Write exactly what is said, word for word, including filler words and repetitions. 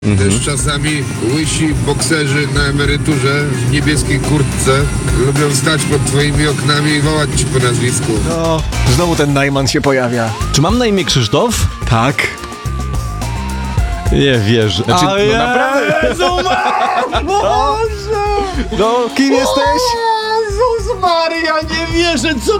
Mhm. Też czasami łysi bokserzy na emeryturze w niebieskiej kurtce lubią stać pod twoimi oknami i wołać ci po nazwisku. No, znowu ten Najman się pojawia. Czy mam na imię Krzysztof? Tak. Nie wierzę. Znaczy, A no naprawdę. Jezu, Boże! No, kim jesteś? Jezus Maria, nie wierzę, co